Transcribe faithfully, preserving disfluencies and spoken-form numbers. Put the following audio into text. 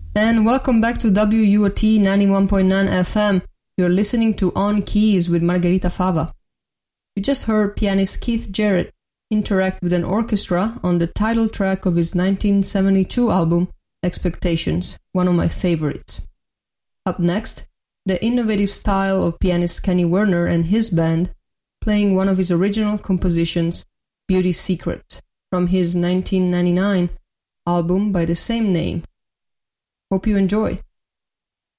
And welcome back to W U O T ninety-one point nine F M. You're listening to On Keys with Margherita Fava. You just heard pianist Keith Jarrett interact with an orchestra on the title track of his nineteen seventy-two album, Expectations, one of my favorites. Up next, the innovative style of pianist Kenny Werner and his band, playing one of his original compositions, Beauty Secret, from his nineteen ninety-nine album by the same name. Hope you enjoy.